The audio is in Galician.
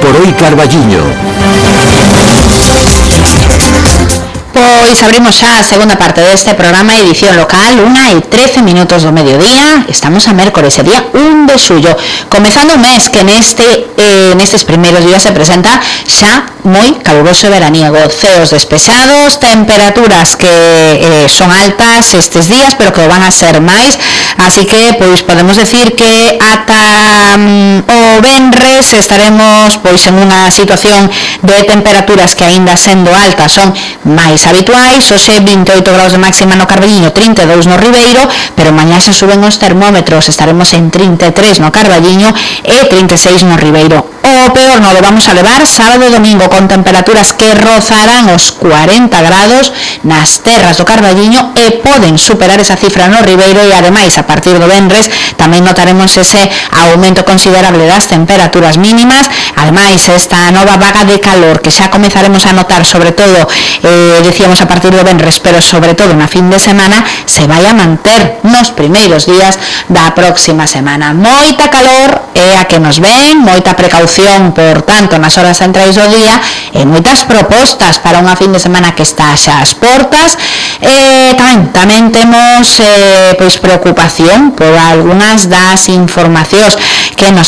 por hoy Carballiño. Pois abrimos xa a segunda parte deste programa, edición local, 1:13 do mediodía. Estamos a mércores, día 1 de xullo, comezando o mes que nestes primeiros días se presenta xa moi caluroso e veraniego, ceos despexados, temperaturas que son altas estes días, pero que van a ser máis, así que pois podemos decir que ata o venres estaremos pois en unha situación de temperaturas que aínda sendo altas son máis habituais. Hoxe 28 graus de máxima no Carballiño, 32 no Ribeiro, pero mañá xa suben os termómetros, estaremos en 33 no Carballiño e 36 no Ribeiro. O peor non lo vamos a levar sábado e domingo con temperaturas que rozarán os 40 grados nas terras do Carballiño e poden superar esa cifra no Ribeiro, e ademais a partir do venres tamén notaremos ese aumento considerable das temperaturas mínimas. Ademais, esta nova vaga de calor que xa comezaremos a notar, sobre todo decíamos a partir do venres, pero sobre todo na fin de semana, se vai a manter nos primeiros días da próxima semana. Moita calor é a que nos ven, moita precaución, por tanto, nas horas centrais do día, e moitas propostas para unha fin de semana que está xa ás portas. Tamén temos pois preocupación por algunhas das informacións que nos